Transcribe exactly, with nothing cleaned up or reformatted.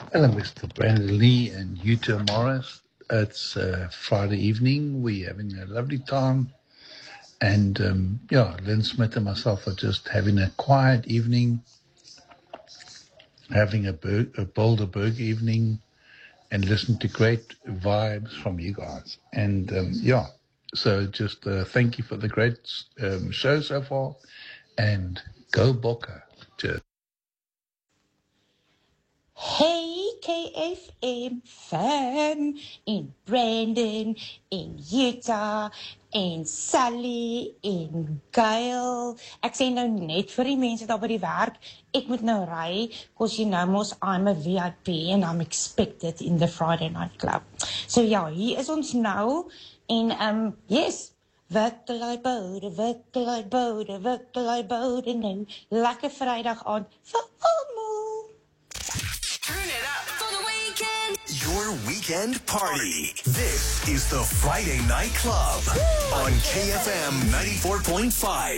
Hello, Mister Brandon Lee and Yuta Morris. It's uh, Friday evening. We're having a lovely time. And um, yeah, Lynn Smith and myself are just having a quiet evening, having a, bur- a Boulderberg evening, and listening to great vibes from you guys. And um, yeah, so just uh, thank you for the great um, show so far. And go Boca. Cheers. Hey K F M fan en Brandon en Utah en Sally en Gail. Ek sê nou net vir die mense daar by die werk, ek moet nou ry, because you know mos I'm a V I P and I'm expected in the Friday night club. So ja, hier is ons nou en um yes, Wikkelai bode, wikkelai bode, wikkelai bode nou. Lekker Vrydag aand vir almal. Turn it up for the weekend. Your weekend party. This is the Friday Night Club on K F M ninety-four point five.